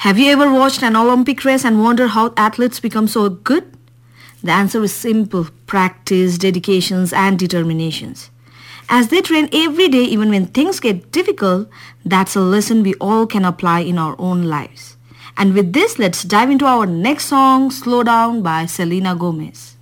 Have you ever watched an Olympic race and wondered how athletes become so good? The answer is simple: practice, dedications, and determinations. As they train every day, even when things get difficult, that's a lesson we all can apply in our own lives. And with this, let's dive into our next song, Slow Down by Selena Gomez.